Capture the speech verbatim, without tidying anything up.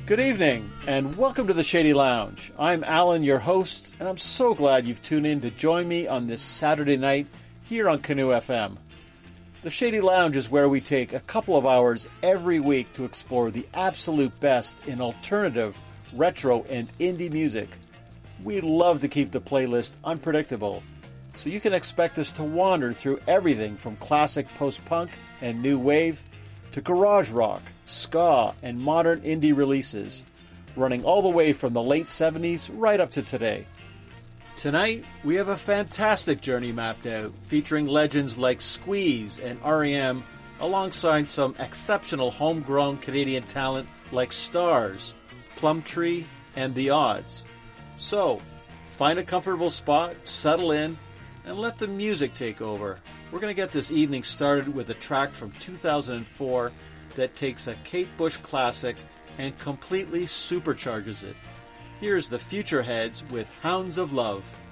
Good evening, and welcome to the Shady Lounge. I'm Alan, your host, and I'm so glad you've tuned in to join me on this Saturday night here on Canoe F M. The Shady Lounge is where we take a couple of hours every week to explore the absolute best in alternative, retro, and indie music. We love to keep the playlist unpredictable, so you can expect us to wander through everything from classic post-punk and new wave to garage rock, ska, and modern indie releases, running all the way from the late seventies right up to today. Tonight, we have a fantastic journey mapped out, featuring legends like Squeeze and R E M, alongside some exceptional homegrown Canadian talent like Stars, Plumtree, and The Odds. So, find a comfortable spot, settle in, and let the music take over. We're going to get this evening started with a track from two thousand four that takes a Kate Bush classic and completely supercharges it. Here's the Futureheads with Hounds of Love.